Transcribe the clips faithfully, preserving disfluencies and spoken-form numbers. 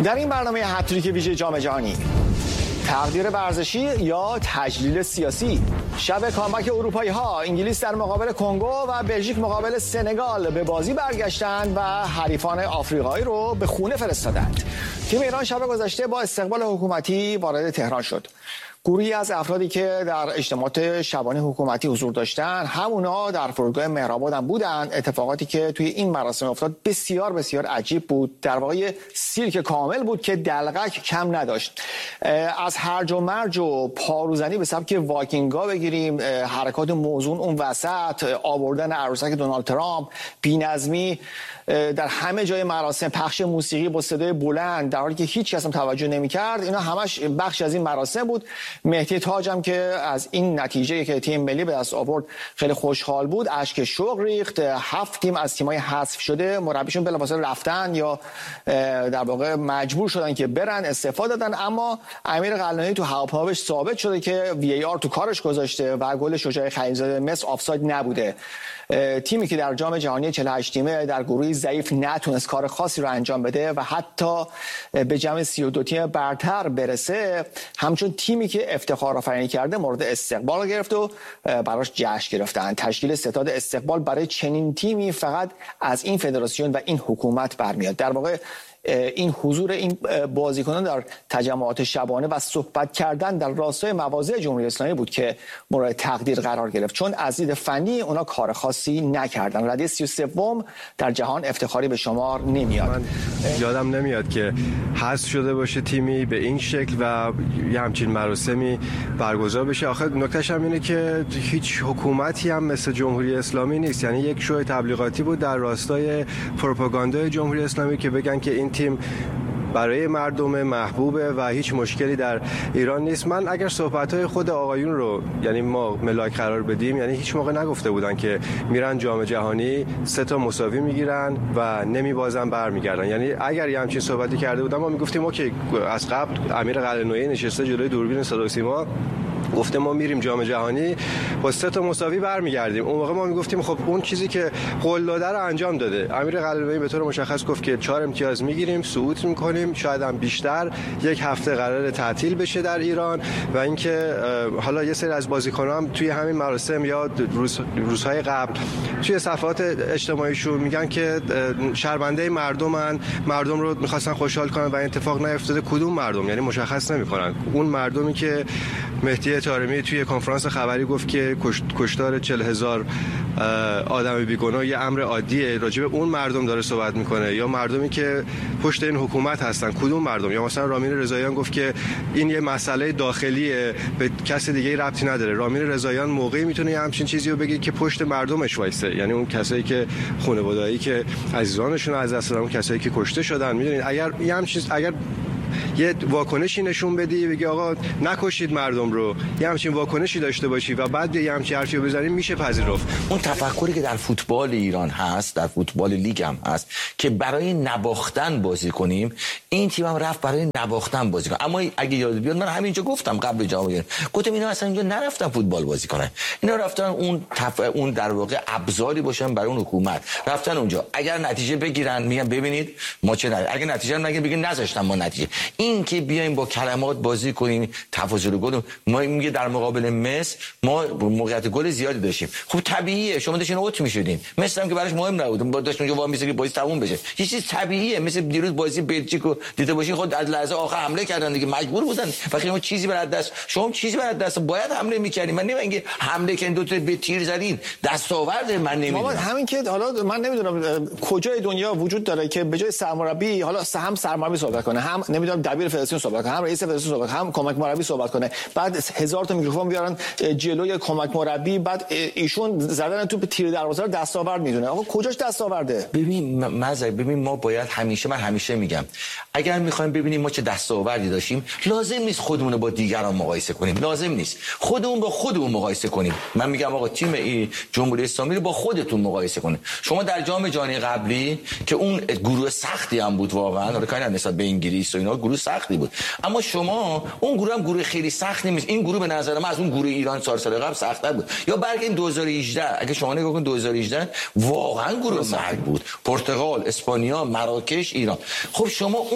در این برنامه هتریک ویژه جام جهانی، تقدیر ورزشی یا تجلیل سیاسی، شب کامبک اروپایی ها، انگلیس در مقابل کنگو و بلژیک مقابل سنگال به بازی برگشتند و حریفان آفریقایی رو به خونه فرستادند. تیم ایران شب گذشته با استقبال حکومتی وارد تهران شد. گروهی از افرادی که در اجتماعات شبانه حکومتی حضور داشتند همونا در فرودگاه مهرآباد هم بودند. اتفاقاتی که توی این مراسم افتاد بسیار بسیار عجیب بود. در واقع سیرک کامل بود که دلقک کم نداشت. از هرج و مرج و پاروزنی به سبک وایکینگا بگیریم، حرکات موزون اون وسط، آوردن عروسک دونالد ترامپ، بی‌نظمی در همه جای مراسم، پخش موسیقی با صدای بلند در حالی که هیچ کس هم توجه نمی‌کرد، اینا همش بخش از این مراسم بود. مهدی تاج هم که از این نتیجه که تیم ملی به دست آورد خیلی خوشحال بود، اشک شوق ریخت. هفت تیم از تیم‌های حذف شده مربیشون بلافاصله رفتن یا در واقع مجبور شدن که برن، استفاده دادن. اما امیر قلعه‌نویی تو هواپیماش ثابت شده که وی ای آر تو کارش گذاشته و گل شجاع خلیلزاده مصر آفساید نبوده. تیمی که در جام جهانی چهل و هشت تیمه در گروهی ضعیف نتونست کار خاصی رو انجام بده و حتی به جمع سی و دو تیم برتر برسه، همچون تیمی که افتخار آفرینی کرده مورد استقبال گرفت و براش جشن گرفتن. تشکیل ستاد استقبال برای چنین تیمی فقط از این فدراسیون و این حکومت برمیاد. در واقع این حضور این بازیکنان در تجمعات شبانه و صحبت کردن در راستای مواضع جمهوری اسلامی بود که مورد تقدیر قرار گرفت، چون از دید فنی اونا کار خاصی نکردن. رده سی و سوم در جهان افتخاری به شمار نمیاد. من یادم نمیاد که حذف شده باشه تیمی به این شکل و یه همچین مراسمی برگزار بشه. آخه نکتهش هم اینه که هیچ حکومتی هم مثل جمهوری اسلامی نیست، یعنی یک شو تبلیغاتی بود در راستای پروپاگاندای جمهوری اسلامی که بگن که این تیم برای مردم محبوبه و هیچ مشکلی در ایران نیست. من اگر صحبت‌های خود آقایون رو یعنی ما ملاک قرار بدیم، یعنی هیچ موقع نگفته بودن که میرن جام جهانی سه تا مساوی میگیرن و نمیبازن برمیگردن. یعنی اگر یه همچین صحبتی کرده بودن ما میگفتیم اوکی، از قبل امیر قلعه‌نویی نشسته جلوی دوربین صدا و سیما گفته ما میریم جام جهانی با سه تا مساوی برمیگردیم. اون موقع ما میگفتیم خب اون چیزی که قول داده رو انجام داده. امیر قلعه‌نویی به طور مشخص گفت که چهار امتیاز میگیریم، صعود میکنیم، شاید هم بیشتر. یک هفته قراره تعطیل بشه در ایران و اینکه حالا یه سری از بازیکن‌ها هم توی همین مراسم یا روز روزهای قبل توی صفحات اجتماعیشون میگن که شرمنده مردمن، مردم رو میخواستن خوشحال کنن و اتفاق نیفتاده. کدوم مردم؟ یعنی مشخص نمیکنن. اون مردمی که مهدی طارمی توی کنفرانس خبری گفت که کشتار چهل هزار آدم بیگناه یه امر عادیه، راجع به اون مردم داره صحبت میکنه، یا مردمی که پشت این حکومت هستن کدوم مردم؟ یا مثلا رامین رضاییان گفت که این یه مسئله داخلیه، به کسی دیگه ربطی نداره. رامین رضاییان موقعی میتونه یه همچین چیزی رو بگه که پشت مردمش وایسه، یعنی اون کسایی که خانواده‌ای که عزیزانشون از دست دادن، اون کسایی که کشته شدن. میدونید اگر یه همچین اگر یه واکنشی نشون بدی، بگی آقا نکشید مردم رو، یه همچین واکنشی داشته باشی و بعد یه همچین حرفی رو بزنی، میشه پذیرفت. اون تفکری که در فوتبال ایران هست، در فوتبال لیگ هم هست که برای نباختن بازی کنیم، این تیم هم رفت برای نباختن بازی کنه. اما اگه یاد بیاد من همینجا گفتم قبل جام جهانی، گفتم اینا اصلا اینجا نرفتن فوتبال بازی کنن، اینا رفتن اون تف... اون در واقع ابزاری باشن برای اون حکومت، رفتن اونجا اگر نتیجه بگیرن میگن ببینید ما چه نه، اگه نتیجه نگیرن بگن نذاشتن ما نتیجه. این که بیایم با کلمات بازی کنیم، تفاضل گل ما میگه در مقابل مصر ما موقعیت گل زیادی داشتیم. خب طبیعیه شما داشتین اوت میشدین، مصر هم که براش مهم نبود، با داشت اونجا وام میسه که بازی تموم بشه. یه چیز طبیعیه، مثل دیروز بازی بلژیک رو دیده باشین، خود از لحظه آخر حمله کردن دیگه، مجبور بودن. وقتی ما چیزی بر دست شما چیزی بر دست باید حمله میکردین. من نمیگم حمله کردین دو تا به تیر زدین دستاورد، من نمیدونم همین که حالا من نمیدونم کجای دنیا وجود داره که به جای سرمربی حالا هم سرمربی صحبت کنه، هم نمیدونم دبیر فدراسیون صحبت کنه، هم رئیس فدراسیون صحبت کنه، هم کمک مربی صحبت کنه، بعد هزار تا میکروفون بیارن جلوی کمک مربی، بعد ایشون زدن توپ تیر دروازه رو دستاورد میدونه. آقا کجاش دستاورده؟ ببین مزه ببین ما باید همیشه، من همیشه میگم اگر میخوایم ببینیم ما چه دستاوردی داشتیم، لازم نیست خودمون رو با دیگران مقایسه کنیم، لازم نیست خودمون با خودمون مقایسه کنیم. من میگم آقا تیم جمهوری اسلامی رو با خودتون مقایسه کنید. شما در جام جهانی قبلی که اون گروه سختی هم بود واقعا، حالا کاری نسبت به انگلیس و اینا گروه سختی بود، اما شما اون گروه هم گروه خیلی سخت نیست. این گروه به نظر من از اون گروه ایران چهار سال قبل سخت‌تر بود. یا برگ این دو هزار و هجده اگه شما نگاه کنید دو هزار و هجده واقعا گروه مرگ بود، پرتغال، اسپانیا، مراکش، ایران. خب شما اون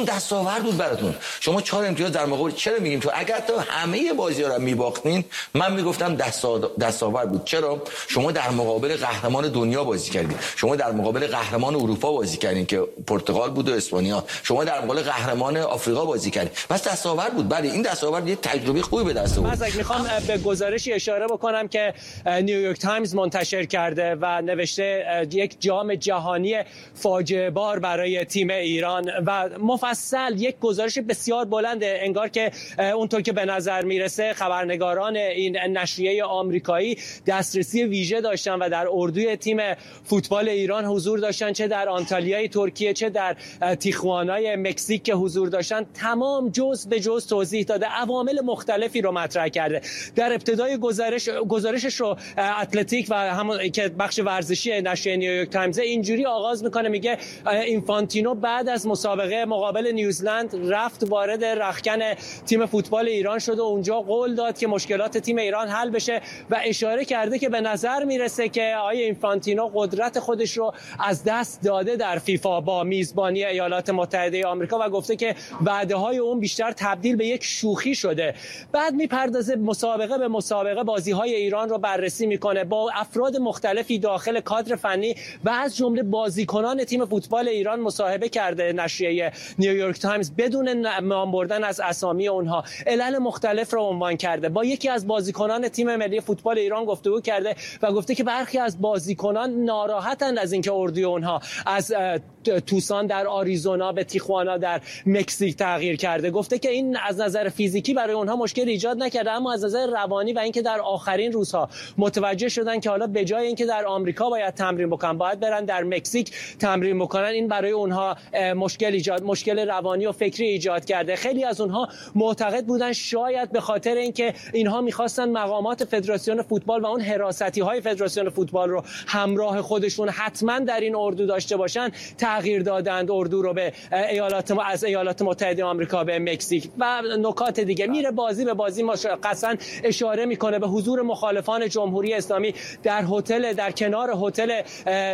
اون دستاورد بود براتون. شما چهار امتیاز در مقابل، چرا میگیم تو اگر تا همه بازی‌ها رو میباختین من میگفتم دستاورد بود. چرا؟ شما در مقابل قهرمان دنیا بازی کردین، شما در مقابل قهرمان اروپا بازی کردین که پرتغال بود و اسپانیا، شما در مقابل قهرمان آفریقا بازی کردین. پس دستاورد بود. بله این دستاورد یه تجربه خوبی به دست آورد. مثلا میخوام به گزارشی اشاره بکنم که نیویورک تایمز منتشر کرده و نوشته یک جام جهانی فاجعه بار برای تیم ایران و مفصل یک گزارش بسیار بلنده. انگار که اونطور که به نظر میرسه خبرنگاران این نشریه آمریکایی دسترسی ویژه داشتن و در اردوی تیم فوتبال ایران حضور داشتن، چه در آنتالیای ترکیه چه در تیخوانای مکزیک که حضور داشتن. تمام جزء به جزء توضیح داده، عوامل مختلفی رو مطرح کرده. در ابتدای گزارش گزارشش رو اتلتیک و همون که بخش ورزشی نشریه نیویورک تایمز اینجوری آغاز میکنه، میگه اینفانتینو بعد از مسابقه مقابل نیوزلند رفت وارد رختکن تیم فوتبال ایران شد و اونجا قول داد که مشکلات تیم ایران حل بشه و اشاره کرده که به نظر میرسه که آیه اینفانتینو قدرت خودش رو از دست داده در فیفا با میزبانی ایالات متحده آمریکا و گفته که وعده های اون بیشتر تبدیل به یک شوخی شده. بعد میپردازه مسابقه به مسابقه بازی های ایران رو بررسی میکنه، با افراد مختلفی داخل کادر فنی و از جمله بازیکنان تیم فوتبال ایران مصاحبه کرده نشریه نیویورک تایمز بدون نام بردن از اسامی اونها. علل مختلف رو عنوان کرده. با یکی از بازیکنان تیم ملی فوتبال ایران گفتگو کرده و گفته که برخی از بازیکنان ناراحتند از اینکه اردوی اونها از توسان در آریزونا به تیخوانا در مکزیک تغییر کرده. گفته که این از نظر فیزیکی برای اونها مشکل ایجاد نکرده، اما از نظر روانی و اینکه در آخرین روزها متوجه شدن که حالا به جای اینکه در آمریکا باید تمرین بکنن باید برن در مکزیک تمرین بکنن، این برای اونها مشکل ایجاد مشکل روانی و فکری ایجاد کرده. خیلی از اونها معتقد بودن شاید به خاطر اینکه اینها می‌خواستن مقامات فدراسیون فوتبال و اون حراستی‌های فدراسیون فوتبال رو همراه خودشون حتما در این اردو داشته باشن تغییر دادند اردو رو به ایالات از ایالات متحده آمریکا به مکزیک. و نکات دیگه میره بازی به بازی مشخصا اشاره میکنه به حضور مخالفان جمهوری اسلامی در هتل در کنار هتل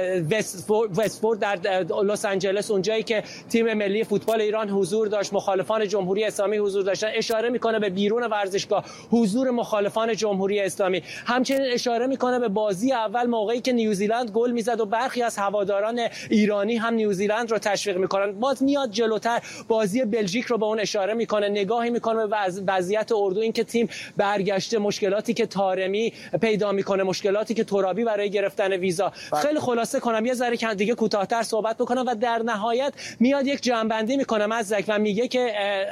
وستفورد در لس آنجلس، اونجایی که تیم ملی فوتبال ایران حضور داشت، مخالفان جمهوری اسلامی حضور داشتن. اشاره میکنه به بیرون ورزشگاه حضور مخالفان جمهوری اسلامی. همچنین اشاره میکنه به بازی اول موقعی که نیوزیلند گل میزد و برخی از هواداران ایرانی هم نیوزیلند رو تشویق میکنن. باز میاد جلوتر بازی بلژیک رو به اون اشاره میکنه، نگاهی میکنه به وضعیت اردو، این که تیم برگشته، مشکلاتی که طارمی پیدا میکنه، مشکلاتی که ترابی برای گرفتن ویزا. خیلی خلاصه کنم یه ذره دیگه کوتاه‌تر صحبت بکنم و در نهایت میاد یک جنبندی میکنه مزدک و میگه که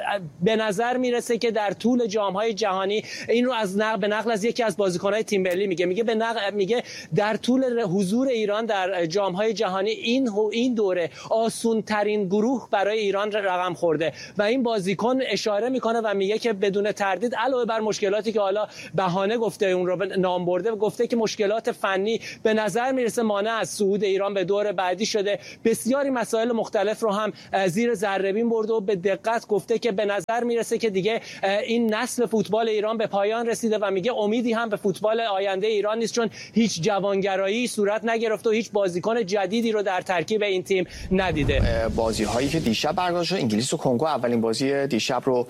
به نظر میرسه که در طول جام‌های جهانی، این رو از نقل به نقل از یکی از بازیکن‌های تیم ملی میگه میگه به نقل میگه در طول حضور ایران در جام‌های جهانی این این دوره آسون ترین گروه برای ایران رقم خورده و این بازیکن اشاره میکنه و میگه که بدون تردید علاوه بر مشکلاتی که حالا بهانه گفته اون رو نام برده، گفته که مشکلات فنی به نظر میرسه مانع از صعود ایران به دور بعدی شده. بسیاری مسائل مختلف رو هم زیر ذره‌بین برده و به دقت گفته که به نظر میرسه که دیگه این نسل فوتبال ایران به پایان رسیده و میگه امیدی هم به فوتبال آینده ایران نیست، چون هیچ جوانگرایی صورت نگرفته و هیچ بازیکن جدیدی رو در ترکیب این تیم ندیده. بازی هایی که دیشب برگزار شد، انگلیس و کنگو اولین بازی دیشب رو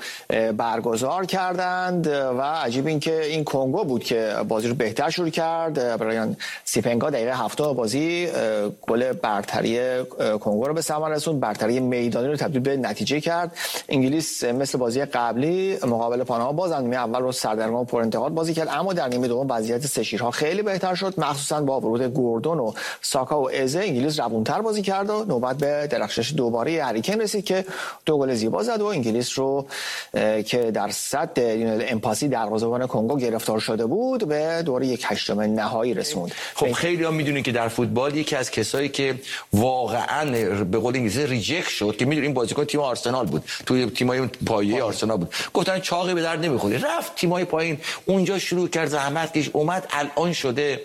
برگزار کردند و عجیب این که این کنگو بود که بازی رو بهتر شروع کرد. برایان سیپنگا دقیقه هفتاد بازی گل برتری کنگو رو به ثمر رسوند، برتری میدانی رو تبدیل به نتیجه کرد. انگلیس مثل بازی قبلی مقابل پاناما باز نیمه اول رو سردرگم و پر انتقاد بازی کرد، اما در نیمه دوم وضعیت سه شیرها خیلی بهتر شد، مخصوصا با ورود گوردون و ساکا و ازه. انگلیس روونتر بازی کرد و نوبت به درخشش دوباره هری کین رسید که دو گل زیبا زد و انگلیس رو که در صد لیونل امپاسی دروازه‌بان کنگو گرفتار شده بود به دوره یک هشتم نهایی رسوند. خب خیلی ها میدونین که در فوتبال یکی از کسایی که واقعا به قول انگلیسی ریجکت شد که میدونین این بازیکن تیم آرسنال بود، توی تیمای پایه آرسنال بود، گفتن چاقی به درد نمیخوره، رفت تیمای پایین اونجا شروع کرد زحمت کش اومد، الان شده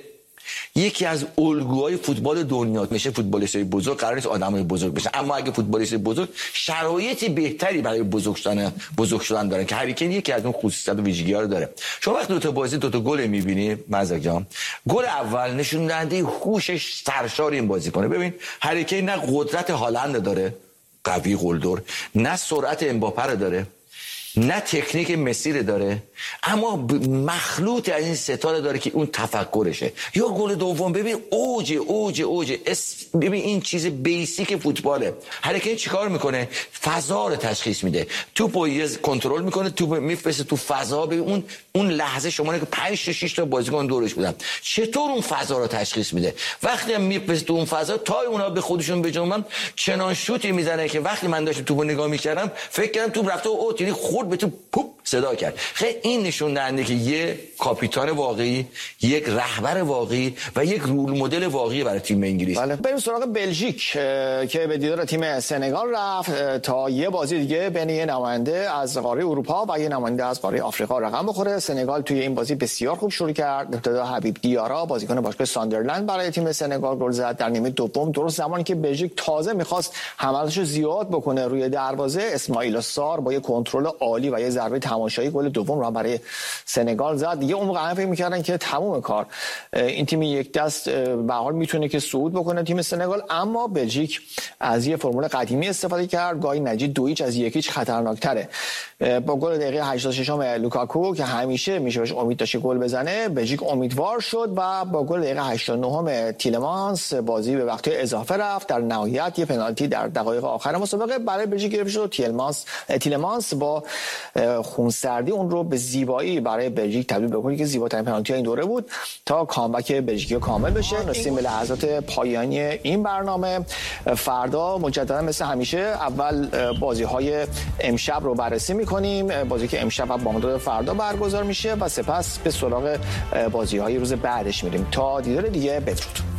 یکی از الگوهای فوتبال دنیا. میشه فوتبالیستای بزرگ قرار نیست آدمای بزرگ بشن، اما اگه فوتبالیست بزرگ شرایطی بهتری برای بزرگ شدن بزرگ شدن دارن که هری کین یکی از اون خصوصیات و ویژگی‌ها رو داره. شما وقتی دو تا بازی دو تا گل می‌بینی مزدک جان، گل اول نشون دهنده هوشش سرشار این بازیکنه. ببین هری کین نه قدرت هالند داره قوی قلدر، نه سرعت امباپه رو داره، نه تکنیک مسی رو داره، اما مخلوط از این ستاره داره که اون تفکرشه. یا گل دوم ببین اوج اوج اوج ببین این چیز بیسیک فوتباله. هر کی چیکار میکنه؟ فضا رو تشخیص میده، توپو یه کنترل میکنه، توپ میفرسته تو فضا. ببین اون اون لحظه شما که پنج تا شش تا بازیکن دورش بودن چطور اون فضا رو تشخیص میده. وقتی هم میفرسته تو اون فضا تا اونا به خودشون بجنبن چنان شوتی میزنه که وقتی من داشتم توپو نگاه میکردم فکر کردم توپ رفته او یعنی خورد به تو پوپ صدا کرد. خیلی این نشون دهنده که یه کاپیتان واقعی، یک رهبر واقعی و یک رول مدل واقعی برای تیم انگلیس. بله. بریم سراغ بلژیک که به دیدار تیم سنگال رفت تا یه بازی دیگه بین یه نماینده از قاره اروپا و یه نماینده از قاره آفریقا رقم بخوره. سنگال توی این بازی بسیار خوب شروع کرد. ابتدا حبیب دیارا بازیکن باشگاه ساندرلند برای تیم سنگال گل زد در نیمه دوم، درست زمانی که بلژیک تازه می‌خواست حمله‌شو زیاد بکنه روی دروازه. اسماعیل سار با یه کنترل عالی و یه ضربه تماشایی گل دوم رو برای سنگال زد. دیگه اون موقع فکر می‌کردن که تموم کار این تیم یک دست به حال میتونه که صعود بکنه تیم سنگال، اما بلژیک از یه فرمول قدیمی استفاده کرد. گاهی نجید دو هیچ از یک هیچ خطرناک‌تره. با گل دقیقه هشتاد و شش لوکاکو که همیشه میشه بهش امید داشت گل بزنه، بلژیک امیدوار شد و با گل دقیقه هشتاد و نه تیلمانس بازی به وقت اضافه رفت. در نهایت یه پنالتی در دقایق آخر مسابقه برای بلژیک گرفته شد. تیلمانس تیلمانس با خونسردی اون رو به زیبایی برای بلژیک تبدیل بکنه که زیباترین پنالتی این دوره بود تا کامبک بلژیکی کامل بشه. رسیدیم به لحظات پایانی این برنامه. فردا مجددا مثل همیشه اول بازی‌های امشب رو بررسی می‌کنیم، بازی که امشب و بامداد فردا برگزار میشه و سپس به سراغ بازی‌های روز بعدش میریم. تا دیدار دیگه، بدرود.